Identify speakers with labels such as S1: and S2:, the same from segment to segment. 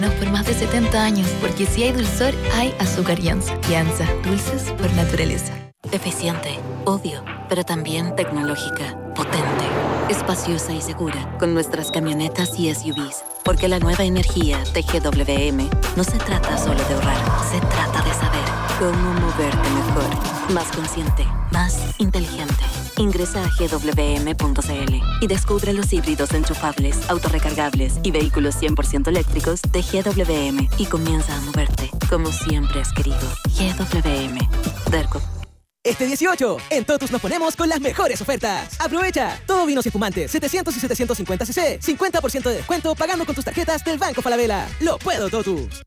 S1: Por más de 70 años, porque si hay dulzor, hay azúcar Yanza. Yanza, dulces por naturaleza.
S2: Eficiente, obvio, pero también tecnológica, potente, espaciosa y segura, con nuestras camionetas y SUVs. Porque la nueva energía de GWM no se trata solo de ahorrar, se trata de saber cómo moverte mejor, más consciente, más inteligente. Ingresa a gwm.cl y descubre los híbridos enchufables, autorrecargables y vehículos 100% eléctricos de GWM y comienza a moverte como siempre has querido. GWM. Derco.
S3: Este 18, en Totus nos ponemos con las mejores ofertas. ¡Aprovecha! Todo vinos y espumantes, 700 y 750 cc, 50% de descuento pagando con tus tarjetas del Banco Falabella. ¡Lo puedo, Totus!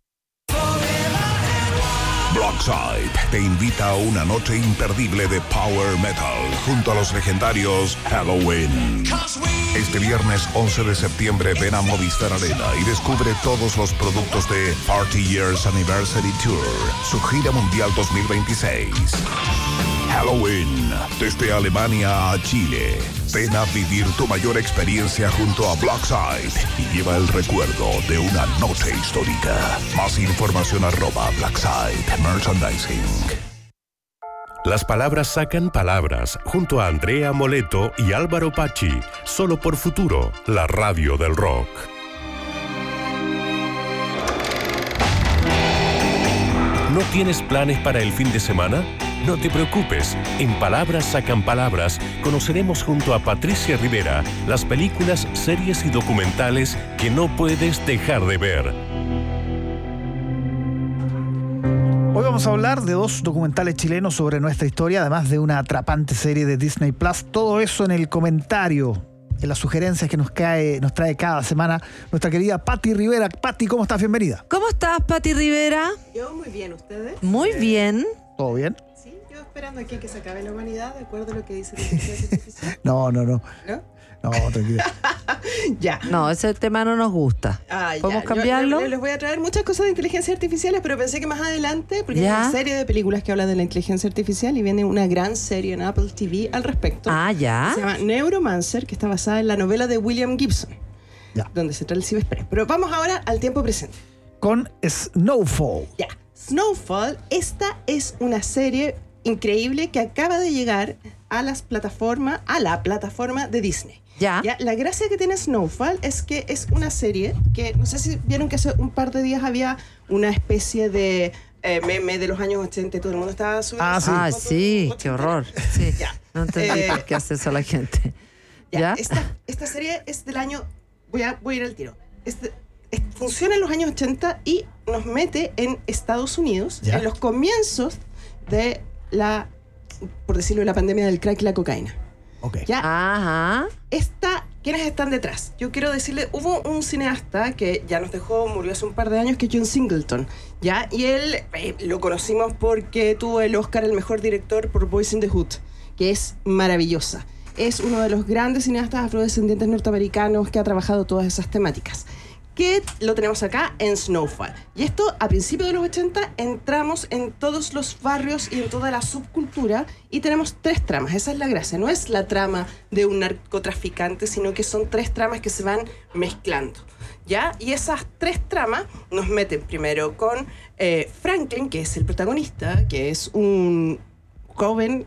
S4: Blackside te invita a una noche imperdible de Power Metal junto a los legendarios Halloween. Este viernes 11 de septiembre ven a Movistar Arena y descubre todos los productos de Party Years Anniversary Tour, su gira mundial 2026. Halloween, desde Alemania a Chile. Ven a vivir tu mayor experiencia junto a Blackside y lleva el recuerdo de una noche histórica. Más información @Blackside Merchandising.
S5: Las palabras sacan palabras, junto a Andrea Moleto y Álvaro Pachi, solo por Futuro, la radio del rock. ¿No tienes planes para el fin de semana? No te preocupes, en Palabras Sacan Palabras conoceremos junto a Patricia Rivera las películas, series y documentales que no puedes dejar de ver.
S6: Hoy vamos a hablar de 2 documentales chilenos sobre nuestra historia, además de una atrapante serie de Disney Plus. Todo eso en el comentario, en las sugerencias que nos trae cada semana nuestra querida Pati Rivera. Pati, ¿cómo estás? Bienvenida.
S7: ¿Cómo estás, Pati Rivera?
S8: Yo muy bien, ¿ustedes?
S7: Muy bien.
S6: ¿Todo bien?
S8: Sí, yo esperando aquí que se acabe la humanidad, de acuerdo a lo que dice la inteligencia artificial.
S6: No.
S8: ¿No?
S6: No, tranquila.
S8: Ya.
S7: No, ese tema no nos gusta. ¿Podemos cambiarlo?
S8: Yo les voy a traer muchas cosas de inteligencia artificiales, pero pensé que más adelante, porque hay
S7: ¿Ya?
S8: una serie de películas que hablan de la inteligencia artificial y viene una gran serie en Apple TV al respecto.
S7: ¿Ya?
S8: Se llama Neuromancer, que está basada en la novela de William Gibson,
S6: Ya.
S8: donde se trata el ciberespacio. Pero vamos ahora al tiempo presente.
S6: Con Snowfall.
S8: Ya. Snowfall, esta es una serie increíble que acaba de llegar a la plataforma de Disney.
S7: ¿Ya?
S8: La gracia que tiene Snowfall es que es una serie que, no sé si vieron que hace un par de días había una especie de meme de los años 80 y todo el mundo estaba subiendo.
S7: Sí, qué horror. Sí.
S8: Ya.
S7: No entendí por qué hace eso la gente. ¿Ya?
S8: Esta serie es del año... Voy a ir al tiro. Funciona en los años 80 y nos mete en Estados Unidos,
S6: ¿Ya?
S8: en los comienzos de por decirlo, la pandemia del crack y la cocaína.
S6: Ok.
S8: ¿Ya?
S7: Ajá.
S8: ¿Quiénes están detrás? Yo quiero decirle, hubo un cineasta que ya nos dejó, murió hace un par de años, que es John Singleton, ¿ya? Y él lo conocimos porque tuvo el Oscar al mejor director por Boys in the Hood, que es maravillosa. Es uno de los grandes cineastas afrodescendientes norteamericanos que ha trabajado todas esas temáticas, que lo tenemos acá en Snowfall. Y esto, a principios de los 80, entramos en todos los barrios y en toda la subcultura y tenemos 3 tramas. Esa es la gracia. No es la trama de un narcotraficante, sino que son 3 tramas que se van mezclando, ¿ya? Y esas 3 tramas nos meten primero con Franklin, que es el protagonista, que es un joven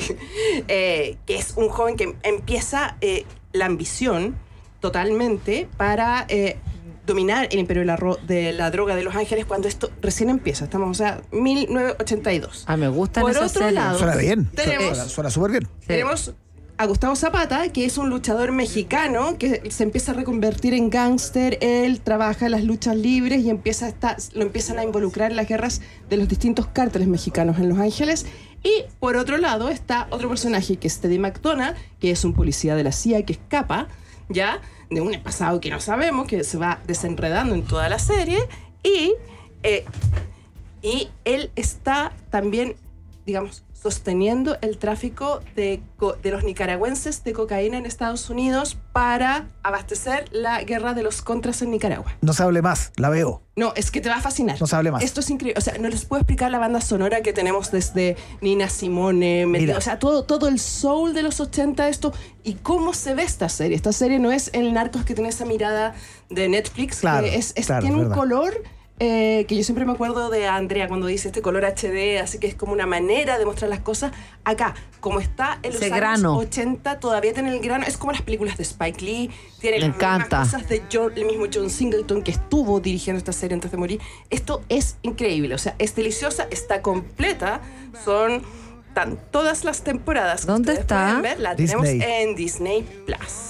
S8: que empieza la ambición totalmente para dominar el imperio de la droga de Los Ángeles cuando esto recién empieza. Estamos, 1982.
S7: Me gustan
S8: Por
S7: esas
S8: otro
S7: series.
S8: lado,
S6: Suena bien.
S8: tenemos-
S6: Suena súper bien.
S8: Tenemos a Gustavo Zapata, que es un luchador mexicano que se empieza a reconvertir en gángster. Él trabaja en las luchas libres y lo empiezan a involucrar en las guerras de los distintos cárteles mexicanos en Los Ángeles. Y por otro lado está otro personaje que es Teddy McDonough, que es un policía de la CIA que escapa, ¿ya?, de un pasado que no sabemos, que se va desenredando en toda la serie. Y él está también digamos, sosteniendo el tráfico de los nicaragüenses de cocaína en Estados Unidos para abastecer la guerra de los contras en Nicaragua.
S6: No se hable más, la veo.
S8: No, es que te va a fascinar.
S6: No se hable más.
S8: Esto es increíble. O sea, no les puedo explicar la banda sonora que tenemos desde Nina Simone, o sea, todo el soul de los 80, esto, y cómo se ve esta serie. Esta serie no es el Narcos que tiene esa mirada de Netflix,
S6: claro,
S8: que tiene un color... que yo siempre me acuerdo de Andrea cuando dice este color HD, así que es como una manera de mostrar las cosas. Acá, como está en los años 80, todavía tiene el grano. Es como las películas de Spike Lee, tiene las mismas cosas de el mismo John Singleton, que estuvo dirigiendo esta serie antes de morir. Esto es increíble, o sea, es deliciosa, está completa, están todas las temporadas.
S7: ¿Dónde está?
S8: Ver, la tenemos en Disney Plus.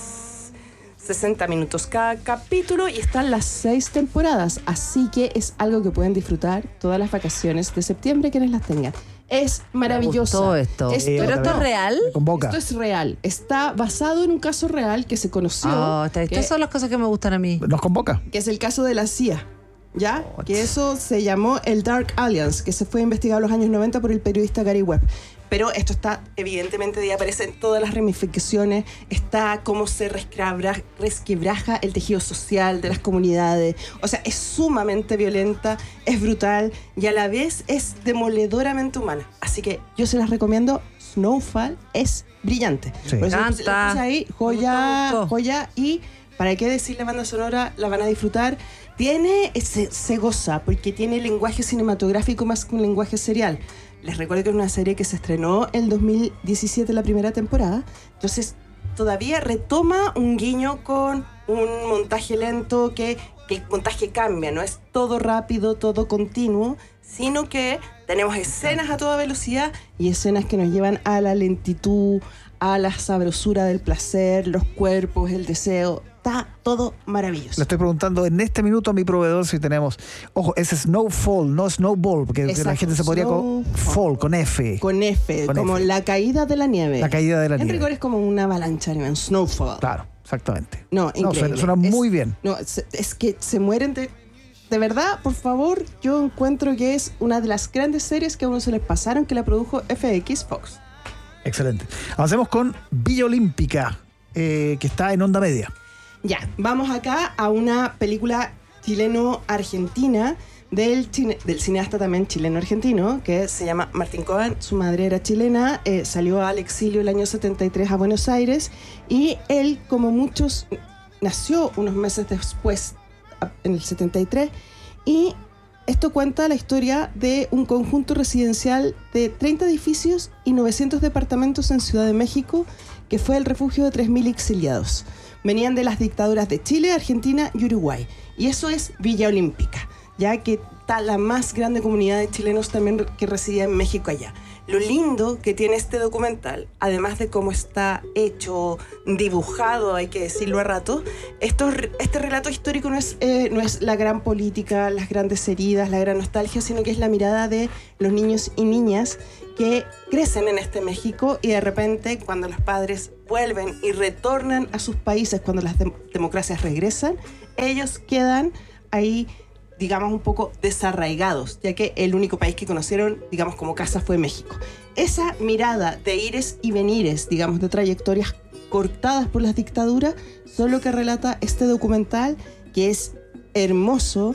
S8: 60 minutos cada capítulo y están las 6 temporadas, así que es algo que pueden disfrutar todas las vacaciones de septiembre quienes las tengan. Es maravilloso.
S7: Todo esto. ¿Pero esto es real?
S8: Esto es real. Está basado en un caso real que se conoció.
S7: Estas son las cosas que me gustan a mí.
S6: Nos convoca.
S8: Que es el caso de la CIA. ¿Ya? Que eso se llamó el Dark Alliance, que se fue investigado en los años 90 por el periodista Gary Webb. Pero esto está, evidentemente, ya aparecen todas las ramificaciones, está cómo se resquebraja el tejido social de las comunidades. O sea, es sumamente violenta, es brutal y a la vez es demoledoramente humana. Así que yo se las recomiendo. Snowfall es brillante.
S6: Sí.
S8: Por eso ahí, joya. Y para qué decir la banda sonora, la van a disfrutar. Se goza porque tiene lenguaje cinematográfico más que un lenguaje serial. Les recuerdo que es una serie que se estrenó en 2017, la primera temporada. Entonces, todavía retoma un guiño con un montaje lento, que el montaje cambia. No es todo rápido, todo continuo, sino que tenemos escenas a toda velocidad y escenas que nos llevan a la lentitud, a la sabrosura del placer, los cuerpos, el deseo. Está todo maravilloso.
S6: Le estoy preguntando en este minuto a mi proveedor si tenemos... Ojo, es Snowfall, no Snowball, porque la gente se podría... Fall, con F.
S8: Con F, como la caída de la nieve.
S6: La caída de la nieve.
S8: En rigor es como una avalancha, en Snowfall.
S6: Claro, exactamente.
S8: No, increíble.
S6: Suena muy bien.
S8: No, es que se mueren de verdad, por favor, yo encuentro que es una de las grandes series que a uno se les pasaron, que la produjo FX Fox.
S6: Excelente. Avancemos con Villa Olímpica, que está en Onda Media.
S8: Ya, vamos acá a una película chileno-argentina del cineasta también chileno-argentino, que se llama Martín Cohen. Su madre era chilena, salió al exilio el año 73 a Buenos Aires y él, como muchos, nació unos meses después, en el 73, y esto cuenta la historia de un conjunto residencial de 30 edificios y 900 departamentos en Ciudad de México, que fue el refugio de 3.000 exiliados. Venían de las dictaduras de Chile, Argentina y Uruguay. Y eso es Villa Olímpica, ya que está la más grande comunidad de chilenos también que reside en México allá. Lo lindo que tiene este documental, además de cómo está hecho, dibujado, hay que decirlo a rato, este relato histórico no es la gran política, las grandes heridas, la gran nostalgia, sino que es la mirada de los niños y niñas que crecen en este México y de repente cuando los padres vuelven y retornan a sus países, cuando las democracias regresan, ellos quedan ahí, digamos, un poco desarraigados, ya que el único país que conocieron, digamos, como casa fue México. Esa mirada de ires y venires, digamos, de trayectorias cortadas por las dictaduras, son lo que relata este documental, que es hermoso.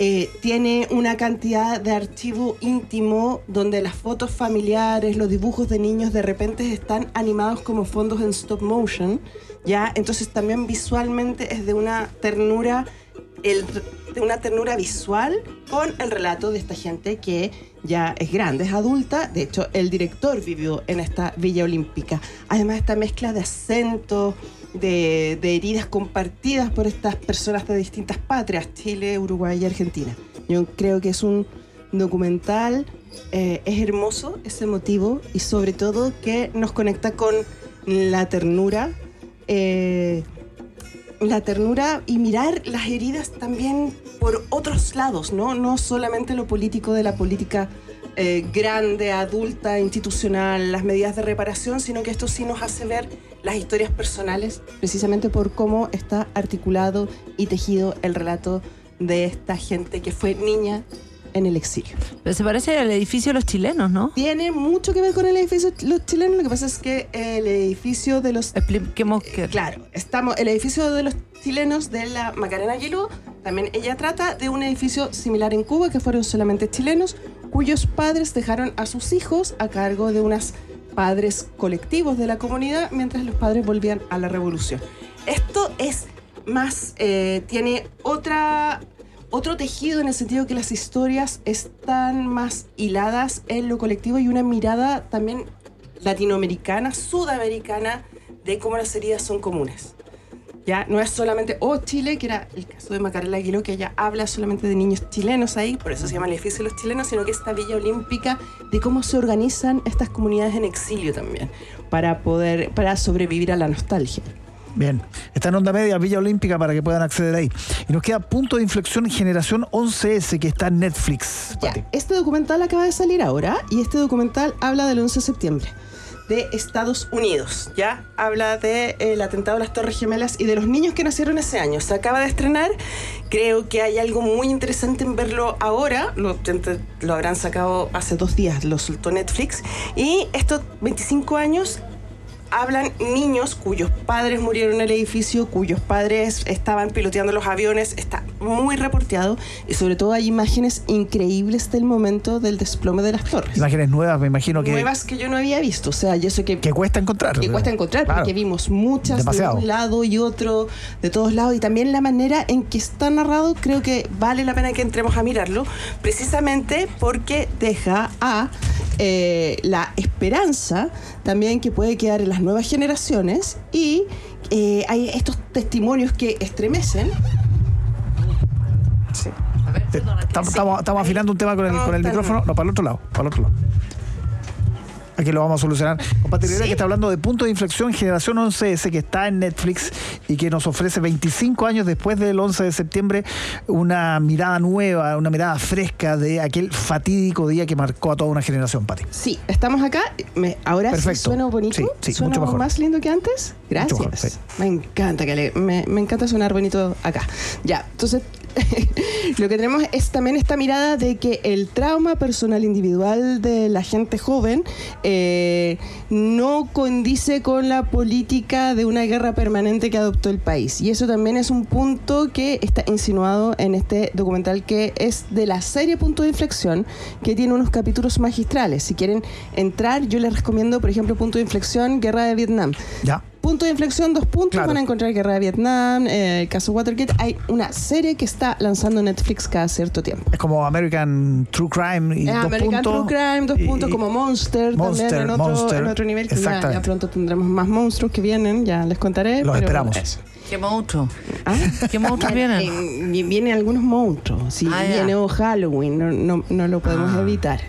S8: Tiene una cantidad de archivo íntimo donde las fotos familiares, los dibujos de niños de repente están animados como fondos en stop motion, ¿ya? Entonces también visualmente es de una ternura, visual con el relato de esta gente que ya es grande, es adulta. De hecho, el director vivió en esta Villa Olímpica. Además, esta mezcla de acentos, de heridas compartidas por estas personas de distintas patrias, Chile, Uruguay y Argentina. Yo creo que es un documental, es hermoso, es emotivo y sobre todo que nos conecta con la ternura y mirar las heridas también por otros lados, ¿no? No solamente lo político de la política grande, adulta, institucional, las medidas de reparación, sino que esto sí nos hace ver las historias personales, precisamente por cómo está articulado y tejido el relato de esta gente que fue niña en el exilio.
S7: Pero se parece al edificio de los chilenos, ¿no?
S8: Tiene mucho que ver con el edificio de los chilenos. Lo que pasa es que el edificio de los...
S7: Expliquemos que...
S8: Claro, el edificio de los chilenos de la Macarena Aguiló, también ella trata de un edificio similar en Cuba, que fueron solamente chilenos, cuyos padres dejaron a sus hijos a cargo de unos padres colectivos de la comunidad, mientras los padres volvían a la revolución. Esto es más, tiene otro tejido, en el sentido que las historias están más hiladas en lo colectivo y una mirada también latinoamericana, sudamericana, de cómo las heridas son comunes. Ya no es solamente Chile, que era el caso de Macarena Aguiló, que ella habla solamente de niños chilenos ahí, por eso se llama el edificio de los chilenos, sino que esta Villa Olímpica, de cómo se organizan estas comunidades en exilio también, para sobrevivir a la nostalgia.
S6: Bien, está en Onda Media, Villa Olímpica, para que puedan acceder ahí. Y nos queda Punto de Inflexión Generación 11S, que está en Netflix.
S8: Ya, este documental acaba de salir ahora, y este documental habla del 11 de septiembre de Estados Unidos. Ya habla del atentado a las Torres Gemelas y de los niños que nacieron ese año. Se acaba de estrenar. Creo que hay algo muy interesante en verlo ahora. Lo habrán sacado hace 2 días, lo soltó Netflix. Y estos 25 años hablan niños cuyos padres murieron en el edificio, cuyos padres estaban piloteando los aviones. Está muy reporteado y sobre todo hay imágenes increíbles del momento del desplome de las torres.
S6: Imágenes nuevas, me imagino que...
S8: Nuevas que yo no había visto, o sea, yo sé que
S6: cuesta encontrar.
S8: Que cuesta encontrar,
S6: claro.
S8: Porque vimos muchas
S6: Demasiado.
S8: de un lado y otro, de todos lados, y también la manera en que está narrado, creo que vale la pena que entremos a mirarlo, precisamente porque deja a la esperanza también que puede quedar en las nuevas generaciones, y hay estos testimonios que estremecen. Sí.
S6: Estamos afilando un tema con el micrófono. No, para el otro lado. Aquí lo vamos a solucionar. Con Rivera, que está hablando de Punto de Inflexión Generación 11S, que está en Netflix y que nos ofrece 25 años después del 11 de septiembre una mirada nueva, una mirada fresca de aquel fatídico día que marcó a toda una generación, Pati.
S8: Sí, estamos acá. Ahora sí suena bonito.
S6: Sí,
S8: ¿Suena
S6: mucho mejor.
S8: Más lindo que antes? Gracias.
S6: Mejor, sí.
S8: Me encanta me encanta sonar bonito acá. Ya, entonces lo que tenemos es también esta mirada de que el trauma personal individual de la gente joven no condice con la política de una guerra permanente que adoptó el país. Y eso también es un punto que está insinuado en este documental, que es de la serie Punto de Inflexión, que tiene unos capítulos magistrales. Si quieren entrar, yo les recomiendo, por ejemplo, Punto de Inflexión, Guerra de Vietnam.
S6: Ya.
S8: Punto de Inflexión, 2 puntos,
S6: claro.
S8: Van a encontrar Guerra de Vietnam, el caso Watergate. Hay una serie que está lanzando Netflix cada cierto tiempo.
S6: Es como American True Crime y 2
S8: American
S6: puntos.
S8: True Crime, 2 puntos, como Monster también en otro nivel, que ya pronto tendremos más monstruos que vienen, ya les contaré.
S6: Los esperamos.
S8: Eso.
S7: ¿Qué monstruo?
S8: ¿Ah?
S7: ¿Qué monstruos vienen?
S8: Vienen algunos monstruos. Si viene Halloween, no lo podemos evitar.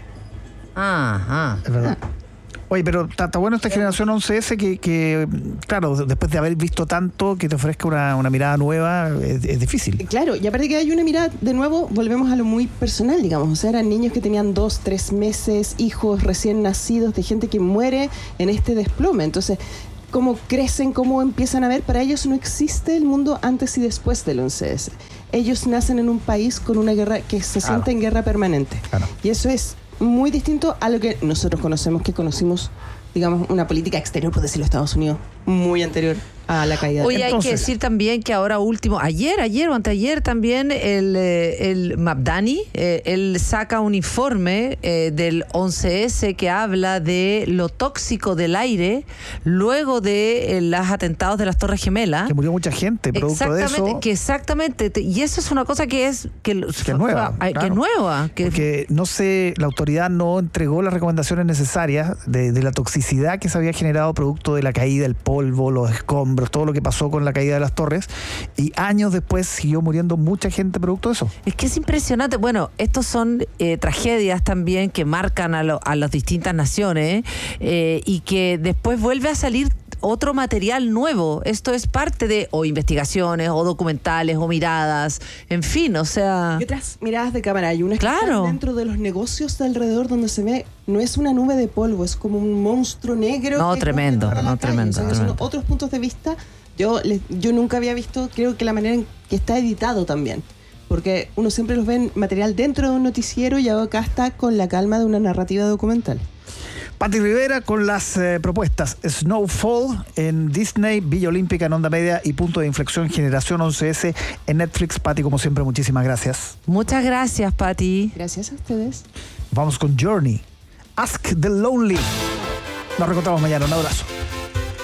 S6: Es verdad. Oye, pero está bueno esta generación 11S que, claro, después de haber visto tanto, que te ofrezca una mirada nueva, es difícil.
S8: Claro, y aparte que hay una mirada, de nuevo, volvemos a lo muy personal, digamos. O sea, eran niños que tenían 2, 3 meses, hijos recién nacidos, de gente que muere en este desplome. Entonces, cómo crecen, cómo empiezan a ver, para ellos no existe el mundo antes y después del 11S. Ellos nacen en un país con una guerra que se siente en guerra permanente. Claro. Y eso es muy distinto a lo que nosotros conocimos, digamos, una política exterior, por decirlo, Estados Unidos, muy anterior a la caída.
S7: Oye, hay que decir también que ahora último, ayer o anteayer también, el Mamdani, él saca un informe del 11S que habla de lo tóxico del aire luego de los atentados de las Torres Gemelas.
S6: Que murió mucha gente producto de eso.
S7: Exactamente, y eso es una cosa que es
S6: nueva.
S7: Que es nueva.
S6: Porque la autoridad no entregó las recomendaciones necesarias de la toxicidad que se había generado producto de la caída, el polvo, los escombros, todo lo que pasó con la caída de las torres, y años después siguió muriendo mucha gente producto de eso.
S7: Es que es impresionante. Bueno, estos son tragedias también que marcan a las distintas naciones, y que después vuelve a salir otro material nuevo. Esto es parte de investigaciones o documentales o miradas, en fin, o sea...
S8: Y otras miradas de cámara. Hay unas que están dentro de los negocios de alrededor, donde se ve, no es una nube de polvo, es como un monstruo negro.
S7: Tremendo.
S8: Son otros puntos de vista. Yo nunca había visto, creo que la manera en que está editado también. porque uno siempre los ve en material dentro de un noticiero y acá está con la calma de una narrativa documental.
S6: Pati Rivera con las propuestas Snowfall en Disney, Villa Olímpica en Onda Media y Punto de Inflexión Generación 11S en Netflix. Pati, como siempre, muchísimas gracias.
S7: Muchas gracias, Pati.
S8: Gracias a ustedes.
S6: Vamos con Journey, Ask the Lonely. Nos reencontramos mañana. Un abrazo.